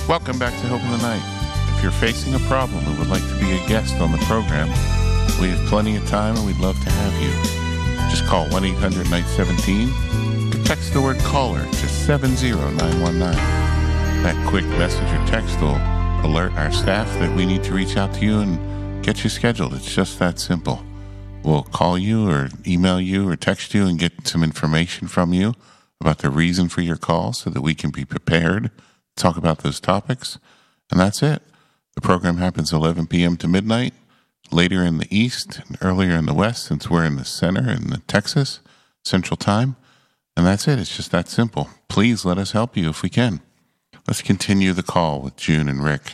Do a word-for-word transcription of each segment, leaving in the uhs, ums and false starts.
Welcome back to Hope in the Night. If you're facing a problem and would like to be a guest on the program, we have plenty of time and we'd love to have you. Just call one eight hundred night seventeen or text the word caller to seven zero nine one nine. That quick message or text will alert our staff that we need to reach out to you and get you scheduled. It's just that simple. We'll call you or email you or text you and get some information from you about the reason for your call so that we can be prepared to talk about those topics. And that's it. The program happens eleven p.m. to midnight, later in the east and earlier in the west, since we're in the center in the Texas Central Time. And that's it. It's just that simple. Please let us help you if we can. Let's continue the call with June and Rick.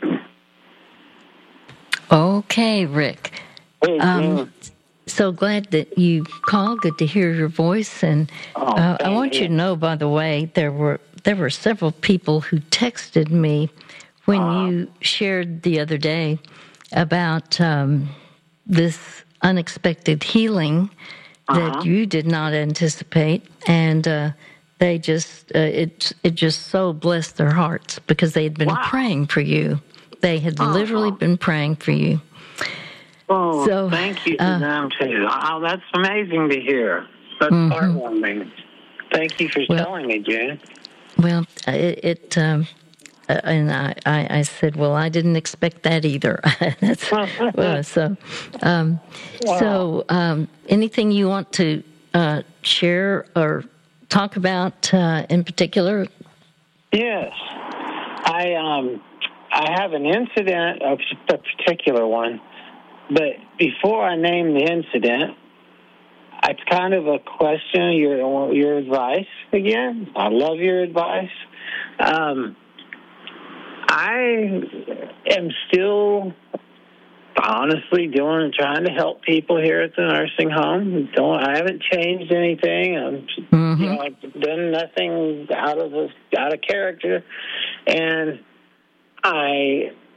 Okay, Rick. Hey, um, so glad that you called. Good to hear your voice. And uh, I want you to know, by the way, there were there were several people who texted me when uh, you shared the other day about um, this unexpected healing uh-huh. that you did not anticipate, and uh, they just uh, it it just so blessed their hearts because they had been wow. praying for you. They had uh-huh. literally been praying for you. Oh, so, thank you to uh, them too. Oh, that's amazing to hear. That's mm-hmm. heartwarming. Thank you for well, telling me, June. Well, it. it um, Uh, and I, I, I said, well, I didn't expect that either. That's, well, so, um, wow. so um, anything you want to uh, share or talk about uh, in particular? Yes, I um, I have an incident, a, a particular one, but before I name the incident, it's kind of a question. Your your advice again. I love your advice. Um, I am still honestly doing, trying to help people here at the nursing home. Don't, I haven't changed anything. I'm, mm-hmm. you know, I've done nothing out of the, out of character, and I